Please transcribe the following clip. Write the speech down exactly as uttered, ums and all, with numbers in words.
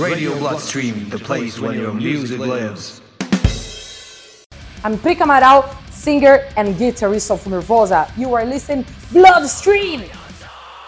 Radio Bloodstream, the place where your music lives. I'm Prica Amaral, singer and guitarist of Nervosa. You are listening Bloodstream!